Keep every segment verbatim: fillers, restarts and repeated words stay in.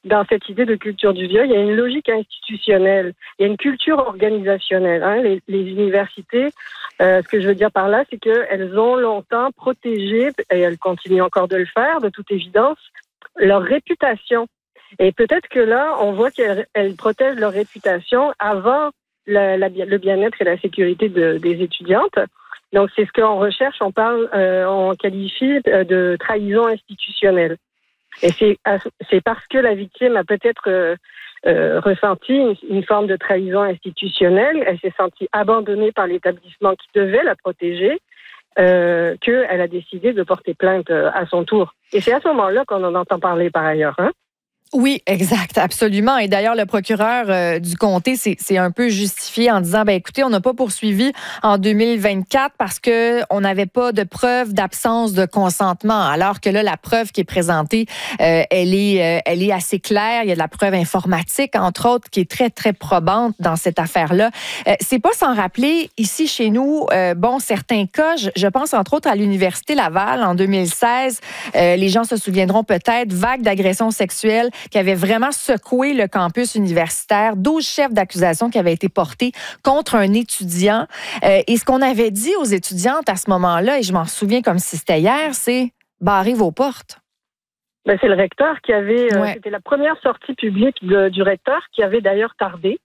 dans cette idée de culture du viol, il y a une logique institutionnelle, il y a une culture organisationnelle. Hein. Les, les universités, euh, ce que je veux dire par là, c'est qu'elles ont longtemps protégé, et elles continuent encore de le faire, de toute évidence, leur réputation. Et peut-être que là, on voit qu'elles elles protègent leur réputation avant la, la, le bien-être et la sécurité de, des étudiantes. Donc, c'est ce qu'on recherche, on parle, euh, on qualifie de trahison institutionnelle. Et c'est, c'est parce que la victime a peut-être euh, euh, ressenti une, une forme de trahison institutionnelle, elle s'est sentie abandonnée par l'établissement qui devait la protéger, euh, qu'elle a décidé de porter plainte à son tour. Et c'est à ce moment-là qu'on en entend parler par ailleurs, hein? Oui, exact, absolument. Et d'ailleurs, le procureur euh, du comté s'est, s'est un peu justifié en disant, ben écoutez, on n'a pas poursuivi en deux mille vingt-quatre parce que on n'avait pas de preuve d'absence de consentement. Alors que là, la preuve qui est présentée, euh, elle est, euh, elle est assez claire. Il y a de la preuve informatique, entre autres, qui est très très probante dans cette affaire-là. Euh, c'est pas sans rappeler ici chez nous, euh, bon, certains cas. Je, je pense entre autres à l'université Laval en deux mille seize. Euh, les gens se souviendront peut-être vague d'agressions sexuelles qui avait vraiment secoué le campus universitaire, douze chefs d'accusation qui avaient été portés contre un étudiant. Euh, et ce qu'on avait dit aux étudiantes à ce moment-là, et je m'en souviens comme si c'était hier, c'est « barrez vos portes ». Ben, c'est le recteur qui avait... Ouais. Euh, c'était la première sortie publique de, du recteur qui avait d'ailleurs tardé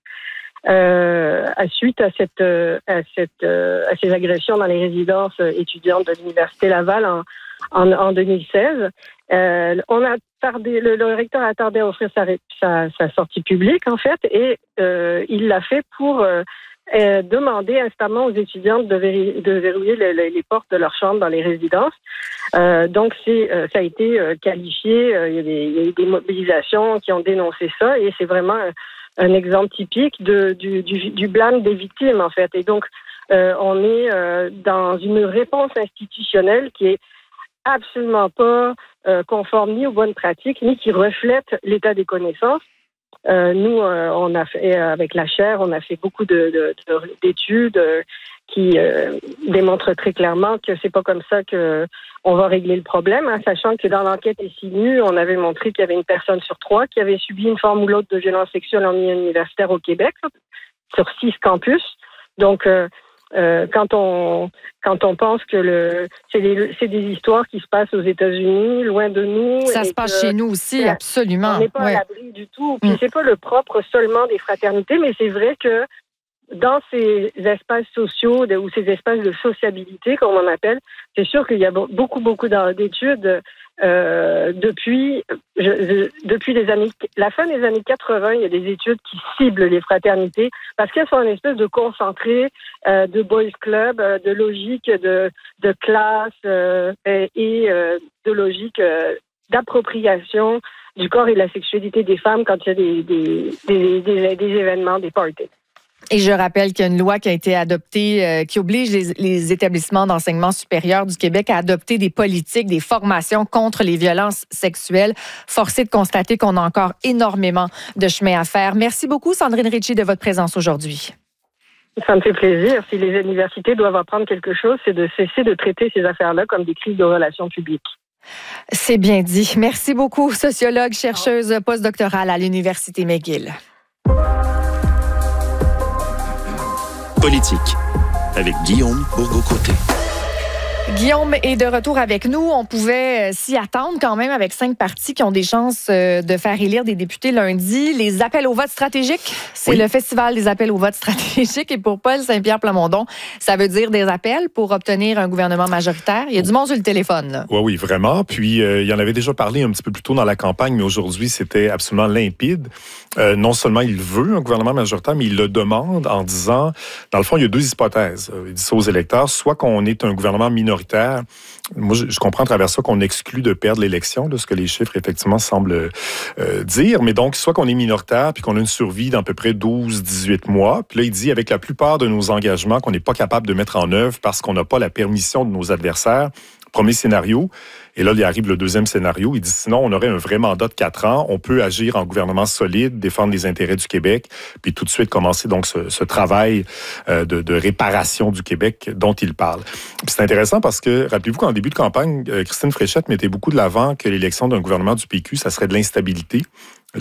euh, à suite à, cette, euh, à, cette, euh, à ces agressions dans les résidences étudiantes de l'université Laval en, en, en deux mille seize. Euh, on a tardé, le, le recteur a tardé à offrir sa, sa, sa sortie publique, en fait, et euh, il l'a fait pour euh, euh, demander instamment aux étudiantes de, verri, de verrouiller le, le, les portes de leur chambre dans les résidences. Euh, donc, c'est, euh, ça a été euh, qualifié, euh, il, y a des, il y a eu des mobilisations qui ont dénoncé ça, et c'est vraiment un, un exemple typique de, du, du, du blâme des victimes, en fait. Et donc, euh, on est euh, dans une réponse institutionnelle qui est absolument pas euh, conforme ni aux bonnes pratiques, ni qui reflète l'état des connaissances. Euh, nous, euh, on a fait, avec la chaire, on a fait beaucoup de, de, de, d'études euh, qui euh, démontrent très clairement que c'est pas comme ça que on va régler le problème, hein, sachant que dans l'enquête S I N U, on avait montré qu'il y avait une personne sur trois qui avait subi une forme ou l'autre de violence sexuelle en milieu universitaire au Québec, là, sur six campus. Donc, euh, Euh, quand on quand on pense que le c'est des c'est des histoires qui se passent aux États-Unis, loin de nous. Ça se passe chez nous aussi, absolument. On n'est pas ouais. à l'abri du tout. Puis mm. c'est pas le propre seulement des fraternités, mais c'est vrai que dans ces espaces sociaux de, ou ces espaces de sociabilité, comme on appelle, c'est sûr qu'il y a beaucoup, beaucoup d'études euh, depuis, je, je, depuis les années, la fin des années quatre-vingts, il y a des études qui ciblent les fraternités parce qu'elles sont une espèce de concentré euh, de boys club, euh, de logique de, de classe euh, et euh, de logique euh, d'appropriation du corps et de la sexualité des femmes quand il y a des, des, des, des, des événements, des parties. Et je rappelle qu'il y a une loi qui a été adoptée euh, qui oblige les, les établissements d'enseignement supérieur du Québec à adopter des politiques, des formations contre les violences sexuelles. Forcé de constater qu'on a encore énormément de chemin à faire. Merci beaucoup, Sandrine Ritchie, de votre présence aujourd'hui. Ça me fait plaisir. Si les universités doivent apprendre quelque chose, c'est de cesser de traiter ces affaires-là comme des crises de relations publiques. C'est bien dit. Merci beaucoup, sociologue, chercheuse postdoctorale à l'Université McGill. Politique, avec Guillaume Bourgault-Côté. Guillaume est de retour avec nous. On pouvait s'y attendre quand même avec cinq partis qui ont des chances de faire élire des députés lundi. Les appels au vote stratégique, c'est oui. le festival des appels au vote stratégique. Et pour Paul Saint-Pierre Plamondon, ça veut dire des appels pour obtenir un gouvernement majoritaire. Il y a du monde sur le téléphone. Là. Oui, oui, vraiment. Puis, euh, il en avait déjà parlé un petit peu plus tôt dans la campagne, mais aujourd'hui, c'était absolument limpide. Euh, non seulement il veut un gouvernement majoritaire, mais il le demande en disant, dans le fond, il y a deux hypothèses. Il dit ça aux électeurs, soit qu'on est un gouvernement minoritaire. Moi, je, je comprends à travers ça qu'on exclut de perdre l'élection, là, ce que les chiffres, effectivement, semblent euh, dire. Mais donc, soit qu'on est minoritaire puis qu'on a une survie d'à peu près douze à dix-huit mois. Puis là, il dit, avec la plupart de nos engagements qu'on n'est pas capable de mettre en œuvre parce qu'on n'a pas la permission de nos adversaires. Premier scénario. Et là, il arrive le deuxième scénario. Il dit, sinon, on aurait un vrai mandat de quatre ans. On peut agir en gouvernement solide, défendre les intérêts du Québec, puis tout de suite commencer donc ce, ce travail euh, de, de réparation du Québec dont il parle. Puis c'est intéressant parce que, rappelez-vous qu'en début de campagne, euh, Christine Fréchette mettait beaucoup de l'avant que l'élection d'un gouvernement du P Q, ça serait de l'instabilité.